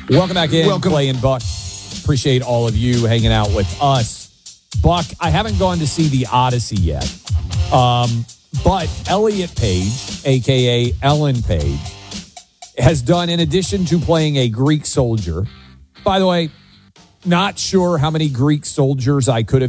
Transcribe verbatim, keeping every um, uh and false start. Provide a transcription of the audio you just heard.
Welcome back in, Welcome. Clay and Buck. Appreciate all of you hanging out with us. Buck, I haven't gone to see the Odyssey yet, um, but Elliot Page, a k a. Ellen Page, has done, in addition to playing a Greek soldier, by the way, not sure how many Greek soldiers I could have